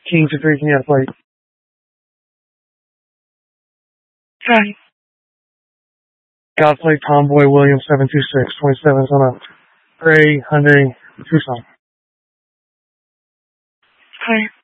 King 23, can you have flight? Hi. Godflight Tomboy William 726, 27's on a Gray Hyundai Tucson. Hi.